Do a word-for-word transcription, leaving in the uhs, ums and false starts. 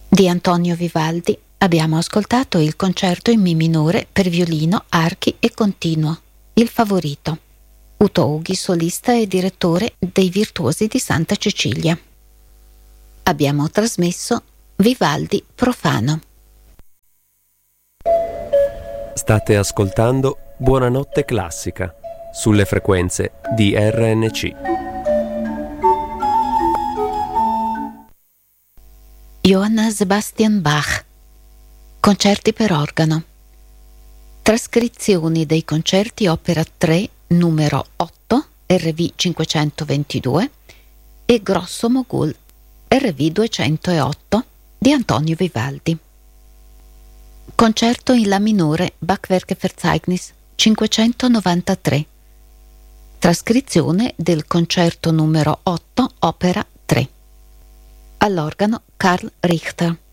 Di Antonio Vivaldi abbiamo ascoltato il concerto in Mi minore per violino, archi e continuo, il favorito. Uto Ughi, solista e direttore dei Virtuosi di Santa Cecilia. Abbiamo trasmesso Vivaldi profano. State ascoltando Buonanotte Classica sulle frequenze di R N C. Johann Sebastian Bach. Concerti per organo. Trascrizioni dei concerti opera tre numero otto R V cinquecentoventidue e Grosso Mogul R V duecentootto di Antonio Vivaldi. Concerto in La minore Bachwerkeverzeichnis cinquecentonovantatré. Trascrizione del concerto numero otto opera tre. All'organo Karl Richter.